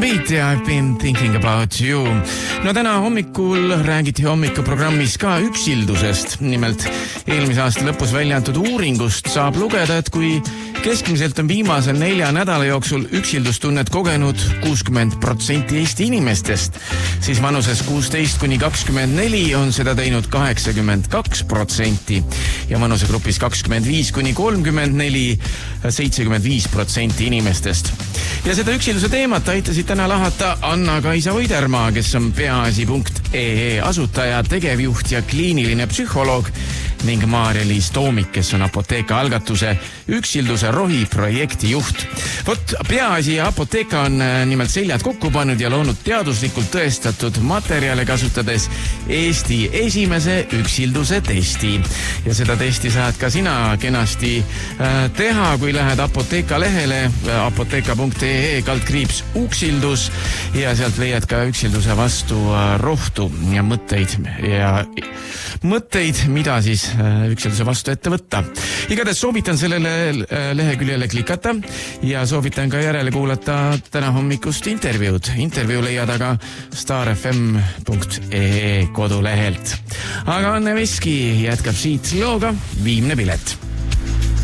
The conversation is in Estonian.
Beat ja I've been thinking about you. No täna hommikul räägiti hommikuprogrammis ka üksildusest. Nimelt eelmise aasta lõpus välja antud uuringust saab lugeda, et kui keskmiselt on viimase 4 nädala jooksul üksildustunnet kogenud 60% Eesti inimestest, siis vanuses 16–24 on seda teinud 82% ja vanusegrupis 25–34 75% inimestest. Ja seda üksilduse teemat aitasid täna lahata Anna-Kaisa Oidermaa, kes on peaasi.ee asutaja, tegevjuht ja kliiniline psühholoog ning Maarja-Liis Toomik, kes on Apoteeka algatuse üksilduse rohi projekti juht. Vot Peaasi ja Apoteeka on nimelt seljad kokku pannud ja loonud teaduslikult tõestatud materjale kasutades Eesti esimese üksilduse testi. Ja seda testi saad ka sina kenasti teha, kui lähed Apoteeka lehele apoteeka.ee/uksildus ja sealt leiad ka üksilduse vastu rohtu ja mõtteid, mida siis üksilduse vastu ette võtta. Igatahes soovitan sellele leheküljele klikata ja soovitan ka järele kuulata täna hommikust intervjuud. Intervjuu leiad aga starfm.ee kodulehelt. Aga Anne Veski jätkab siit looga Viimne pilet.